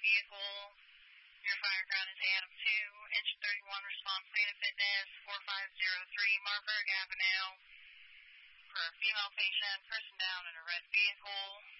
vehicle. Your fire ground is Adam 2, engine 31, response Santa Fitness, 4503 Marburg Avenue. For a female patient, person down in a red vehicle.